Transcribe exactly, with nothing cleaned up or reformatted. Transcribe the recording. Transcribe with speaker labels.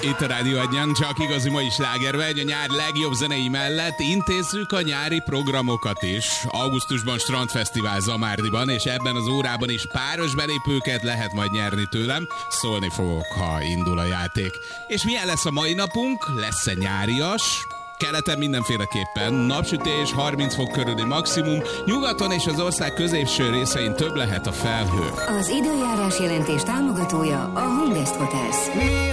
Speaker 1: Itt a Rádió Agnyán, csak igazi mai slágervegy, a nyár legjobb zenei mellett intézzük a nyári programokat is. Augusztusban Strandfesztivál Zamárdiban, és ebben az órában is páros belépőket lehet majd nyerni tőlem. Szólni fogok, ha indul a játék. És milyen lesz a mai napunk? Lesz-e nyárias? Keleten mindenféleképpen, napsütés, harminc fok körüli maximum, nyugaton és az ország középső részein több lehet a felhő.
Speaker 2: Az időjárás jelentés támogatója a Humvest Hotels.